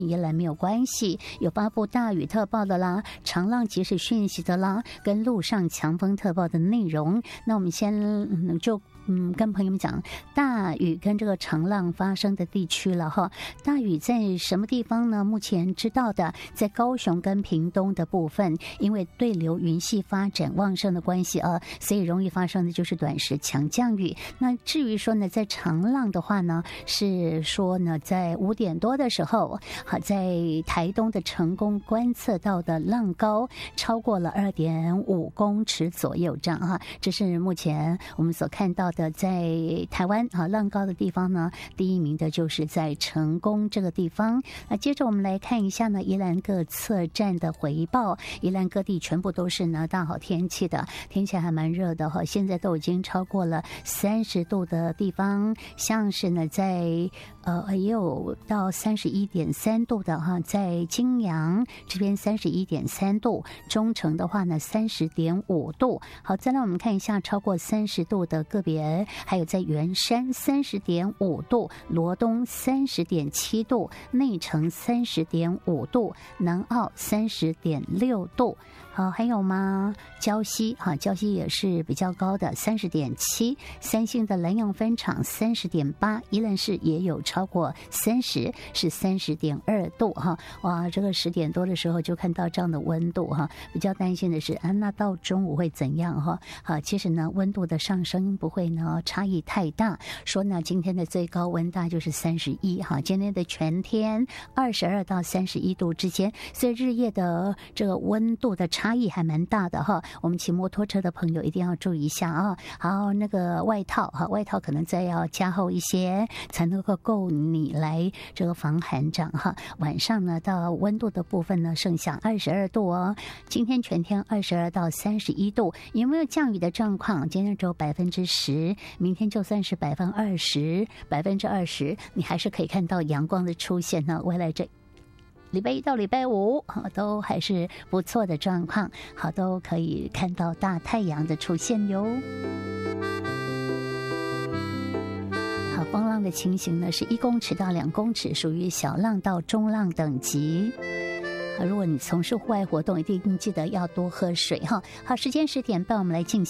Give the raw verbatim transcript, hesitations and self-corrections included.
宜兰没有关系，有发布大雨特报的啦，长浪即时讯息的啦，跟陆上强风特报的内容。那我们先、嗯、就嗯跟朋友们讲大雨跟这个长浪发生的地区了哈。大雨在什么地方呢？目前知道的，在高雄跟屏东的部分，因为对流云系发展旺盛的关系啊，所以容易发生的就是短时强降雨。那至于说呢，在长浪的话呢，是说呢，在五点多的时候。好，在台东的成功观测到的浪高超过了二点五公尺左右，这样哈，这是目前我们所看到的，在台湾啊浪高的地方呢，第一名的就是在成功这个地方。那接着我们来看一下呢，宜兰各测站的回报，宜兰各地全部都是呢大好天气的，天气还蛮热的哈，现在都已经超过了三十度的地方，像是呢在呃也有到三十一点三度的哈，在金阳这边三十一点三度，中城的话呢三十点五度。好，再来我们看一下超过三十度的个别，还有在圆山三十点五度，罗东三十点七度，内城三十点五度，南澳三十点六度。好，还有吗？礁溪哈，礁溪也是比较高的三十点七，三星的南洋分厂三十点八，宜兰市也有超过三十，是三十点二度哈。哇，这个十点多的时候就看到这样的温度哈，比较担心的是啊，那到中午会怎样哈？好，其实呢，温度的上升不会呢差异太大。说呢，今天的最高温大就是三十一哈，今天的全天二十二到三十一度之间，所以日夜的这个温度的差异还蛮大的哈。我们骑摩托车的朋友一定要注意一下啊。好，那个外套哈，外套可能再要加厚一些，才能够够你来这个防寒这样哈。晚上呢，到温度的部分呢，剩下二十二度哦。今天全天二十二到三十一度，有没有降雨的状况？今天只有百分之十，明天就算是百分二十，百分之二十，你还是可以看到阳光的出现呢。未来这礼拜一到礼拜五都还是不错的状况，好，都可以看到大太阳的出现哟。好，风浪的情形呢是一公尺到两公尺，属于小浪到中浪等级。如果你从事户外活动，一定记得要多喝水哈。好，时间十点半，我们来进行